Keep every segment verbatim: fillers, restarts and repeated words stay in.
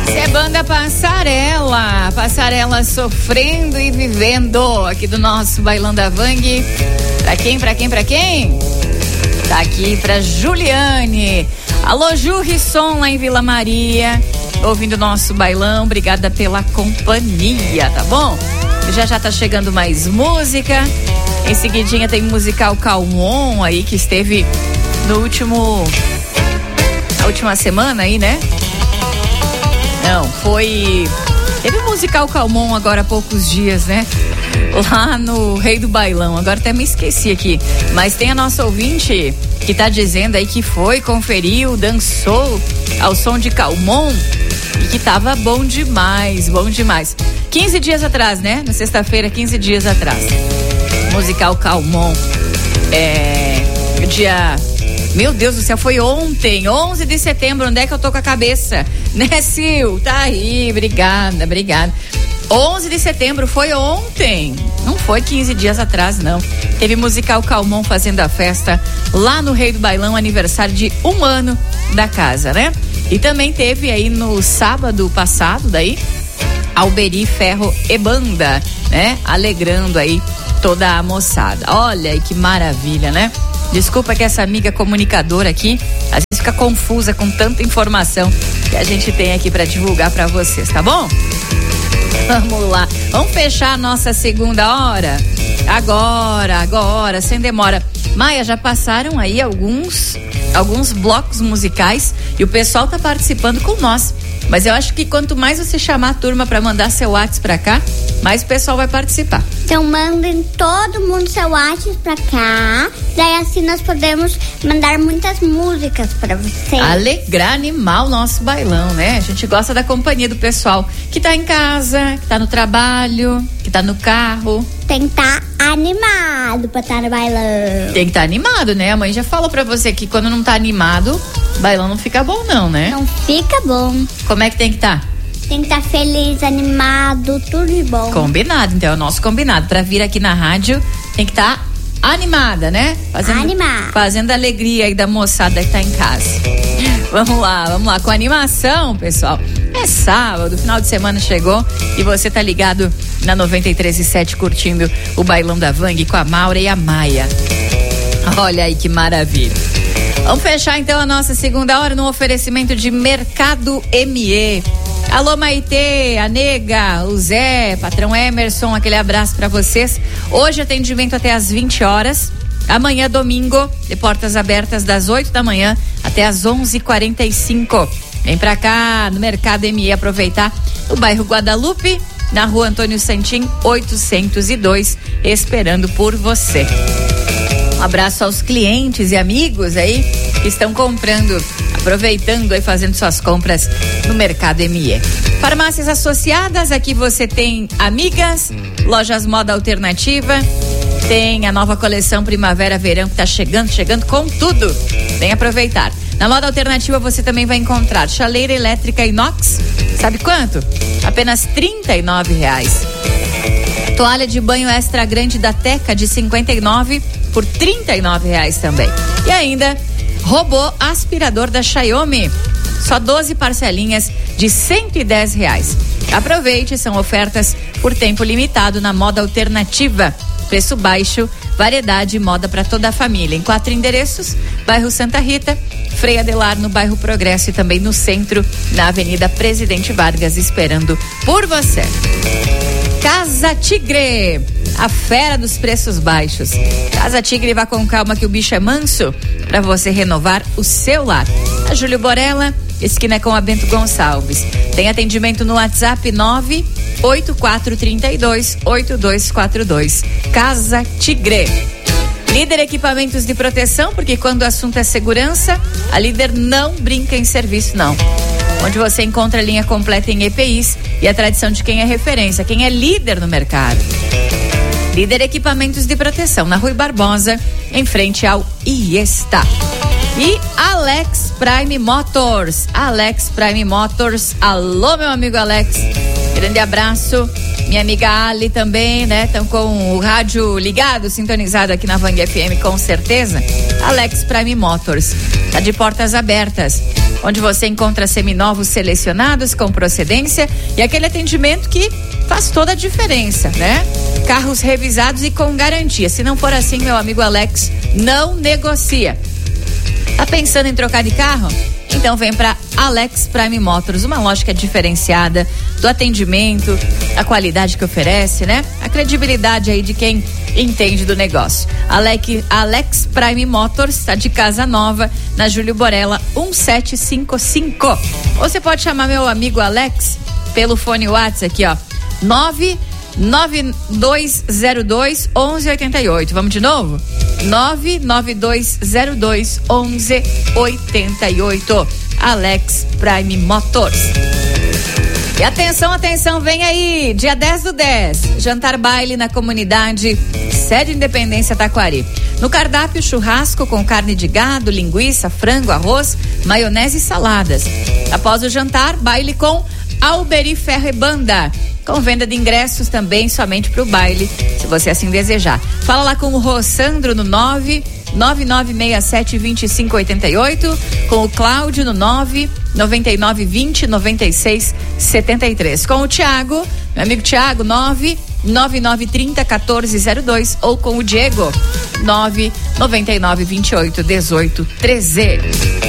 Isso é banda Passarela. Passarela sofrendo e vivendo aqui do nosso Bailão da Vang. Pra quem, pra quem, pra quem? Tá aqui pra Juliane. Alô, Ju Risson, lá em Vila Maria, ouvindo o nosso bailão. Obrigada pela companhia, tá bom? Já já tá chegando mais música. Em seguidinha tem musical Calmon aí, que esteve no último... A última semana aí, né? Não, foi... Teve um musical Calmon agora há poucos dias, né? Lá no Rei do Bailão. Agora até me esqueci aqui. Mas tem a nossa ouvinte que tá dizendo aí que foi, conferiu, dançou ao som de Calmon e que tava bom demais, bom demais. quinze dias atrás, né? Na sexta-feira, quinze dias atrás. Musical Calmon. É... Dia... Meu Deus do céu, foi ontem, onze de setembro. Onde é que eu tô com a cabeça? Né, Sil? Tá aí, obrigada, obrigada. onze de setembro foi ontem, não foi quinze dias atrás, não. Teve musical Calmon fazendo a festa lá no Rei do Bailão, aniversário de um ano da casa, né? E também teve aí no sábado passado, daí, Alberi, Ferro e Banda, né? Alegrando aí toda a moçada. Olha aí que maravilha, né? Desculpa que essa amiga comunicadora aqui, às vezes fica confusa com tanta informação que a gente tem aqui para divulgar para vocês, tá bom? Vamos lá, vamos fechar a nossa segunda hora? Agora, agora, sem demora. Maia, já passaram aí alguns, alguns blocos musicais e o pessoal tá participando com nós. Mas eu acho que quanto mais você chamar a turma para mandar seu WhatsApp pra cá, mais o pessoal vai participar. Então mandem todo mundo seu WhatsApp pra cá, daí assim nós podemos mandar muitas músicas pra vocês. Alegrar animal nosso bailão, né? A gente gosta da companhia do pessoal que tá em casa, que tá no trabalho, que tá no carro. Tem que estar tá animado pra estar tá no bailão. Tem que estar tá animado, né? A mãe já falou pra você que quando não tá animado, bailão não fica bom não, né? Não fica bom. Como é que tem que estar? Tá? Tem que estar tá feliz, animado, tudo de bom. Combinado, então é o nosso combinado. Pra vir aqui na rádio, tem que estar tá animada, né? Fazendo, animada. Fazendo alegria aí da moçada que tá em casa. Vamos lá, vamos lá. Com animação, pessoal. É sábado, final de semana chegou e você tá ligado na noventa e três e sete curtindo o Bailão da Vang com a Maura e a Maia. Olha aí que maravilha. Vamos fechar então a nossa segunda hora no oferecimento de Mercado M E. Alô, Maitê, a Nega, o Zé, patrão Emerson, aquele abraço pra vocês. Hoje atendimento até às vinte horas. Amanhã, domingo, de portas abertas das oito da manhã até às onze e quarenta e cinco. Vem pra cá no Mercado M E aproveitar o bairro Guadalupe, na rua Antônio Santim, oitocentos e dois, esperando por você. Um abraço aos clientes e amigos aí que estão comprando, aproveitando e fazendo suas compras no Mercado M E. Farmácias Associadas, aqui você tem Amigas, Lojas Moda Alternativa, tem a nova coleção Primavera-Verão que tá chegando, chegando com tudo. Vem aproveitar. Na Moda Alternativa você também vai encontrar chaleira elétrica inox, sabe quanto? Apenas trinta e nove reais. Toalha de banho extra grande da Teca de cinquenta e nove por trinta e nove reais também. E ainda robô aspirador da Xiaomi, só doze parcelinhas de cento e dez reais. Aproveite, são ofertas por tempo limitado na Moda Alternativa. Preço baixo, variedade e moda para toda a família. Em quatro endereços: bairro Santa Rita, Frei Adelar no bairro Progresso e também no centro, na Avenida Presidente Vargas, esperando por você. Casa Tigre, a fera dos preços baixos. Casa Tigre, vá com calma que o bicho é manso, para você renovar o seu lar. A Júlio Borella, esquina com a Bento Gonçalves. Tem atendimento no WhatsApp nove oito quatro três dois oito dois quatro dois. Casa Tigre. Líder Equipamentos de Proteção, porque quando o assunto é segurança, a Líder não brinca em serviço, não. Onde você encontra a linha completa em E P Is e a tradição de quem é referência, quem é líder no mercado. Líder Equipamentos de Proteção, na Rui Barbosa, em frente ao Iesta. E Alex Prime Motors. Alex Prime Motors. Alô, meu amigo Alex. Grande abraço. Minha amiga Ali também, né? Estão com o rádio ligado, sintonizado aqui na Vang F M, com certeza. Alex Prime Motors. Tá de portas abertas. onde você encontra seminovos selecionados com procedência e aquele atendimento que faz toda a diferença, né? Carros revisados e com garantia. Se não for assim, meu amigo Alex não negocia. Tá pensando em trocar de carro? Então vem para Alex Prime Motors, uma lógica diferenciada do atendimento, a qualidade que oferece, né? A credibilidade aí de quem entende do negócio. Alex, Alex Prime Motors está de casa nova na Júlio Borella um sete cinco cinco. Ou você pode chamar meu amigo Alex pelo fone WhatsApp aqui, ó, nove nove dois zero dois um um oito oito. Vamos de novo? nove nove dois zero dois um um oito oito. Alex Prime Motors. E atenção, atenção, vem aí, dia dez do dez, jantar baile na comunidade Sede Independência Taquari. No cardápio, churrasco com carne de gado, linguiça, frango, arroz, maionese e saladas. Após o jantar, baile com Alberi Ferro e Banda, com venda de ingressos também somente para o baile, se você assim desejar. Fala lá com o Rossandro no nove nove nove seis sete dois cinco oito oito, com o Cláudio no nove nove nove vinte noventa e seis setenta e três, com o Thiago, meu amigo Thiago, nove nove nove trinta quatorze zero dois, ou com o Diego, nove nove nove vinte e oito dezoito treze.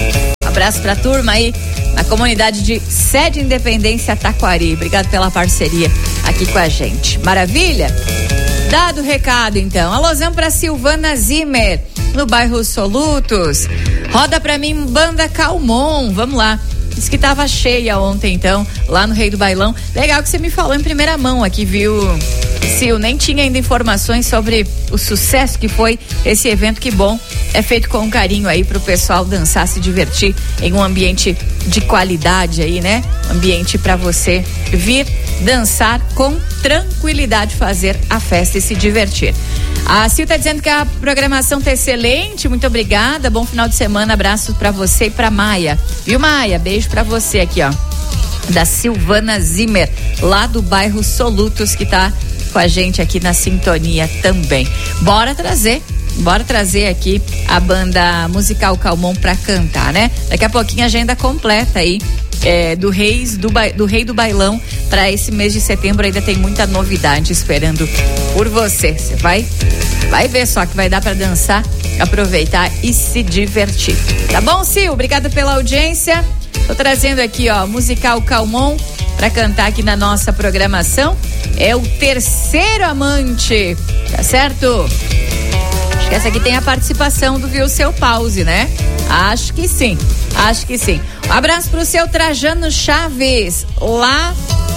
Um abraço pra turma aí na comunidade de Sede Independência Taquari. Obrigado pela parceria aqui com a gente. Maravilha? Dado o recado, então. Alôzão pra Silvana Zimmer, no bairro Solutos. Roda pra mim, Banda Calmon. Vamos lá. Diz que tava cheia ontem, então, lá no Rei do Bailão. Legal que você me falou em primeira mão aqui, viu, Sil? Nem tinha ainda informações sobre o sucesso que foi esse evento. Que bom. É feito com carinho aí pro pessoal dançar, se divertir em um ambiente de qualidade aí, né? Ambiente para você vir dançar com tranquilidade, fazer a festa e se divertir. A Sil tá dizendo que a programação tá excelente, muito obrigada, bom final de semana, abraço pra você e pra Maia. Viu, Maia? Beijo pra você aqui, ó, da Silvana Zimmer, lá do bairro Solutos, que tá com a gente aqui na sintonia também. Bora trazer Bora trazer aqui a banda musical Calmon pra cantar, né? Daqui a pouquinho a agenda completa aí é, do, Reis, do, ba, do Rei do Bailão pra esse mês de setembro. Ainda tem muita novidade esperando por você. Você vai, vai ver só que vai dar pra dançar, aproveitar e se divertir. Tá bom, Sil? Obrigada pela audiência. Tô trazendo aqui, ó, musical Calmon pra cantar aqui na nossa programação. É o Terceiro Amante, tá certo? Acho que essa aqui tem a participação do Viu Seu Pause, né? Acho que sim, acho que sim. Um abraço pro seu Trajano Chaves, lá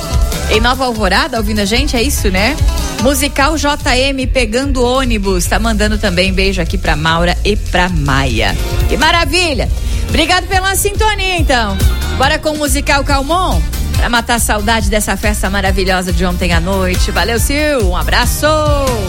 em Nova Alvorada, ouvindo a gente, é isso, né? Musical J M Pegando Ônibus, tá mandando também beijo aqui pra Maura e pra Maia. Que maravilha! Obrigado pela sintonia, então. Bora com o musical Calmon, pra matar a saudade dessa festa maravilhosa de ontem à noite. Valeu, Sil, um abraço!